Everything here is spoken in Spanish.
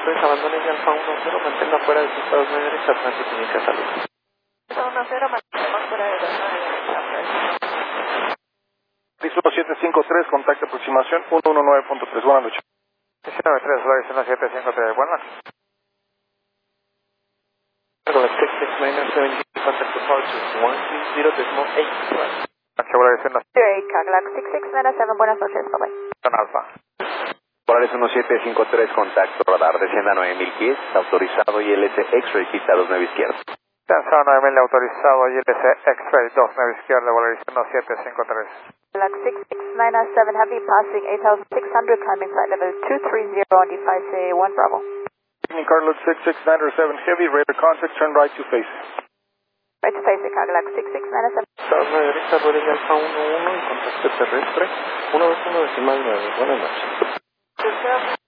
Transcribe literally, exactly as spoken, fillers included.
tres, abandone ya Alfa uno cero, mantenga fuera de sus estados nueve derecha, Atlántico inicia salud. Alfa uno cero, mantenemos fuera de los nueve derecha. uno siete cinco tres, contacto aproximación uno uno nueve punto tres, buenas noches. diecinueve tres, Volaris uno siete cinco tres, buenas noches. Galactic six six nine seven, contact departure one three zero decimal eight. Volaris uno Galactic six nine seven, buenas noches, bye bye. Alfa. Volaris uno siete cinco tres, contacto radar, descienda a nueve mil pies, autorizado I L S X-ray, pista dos nueve izquierda. Descenso nueve mil autorizado I L S X-ray dos nueve izquierda, Volaris uno siete cinco tres. Galactic six nine seven, heavy passing eight thousand six hundred, climbing flight level two three zero on device A one Bravo. Evening, Carlos six six nine seven, heavy, radar contact, turn right to face. Right to face, Galactic six six nine seven. Estados nueve derecha, rueda ya Alfa uno uno y contacto terrestre uno dos uno decimal nueve, buenas noches.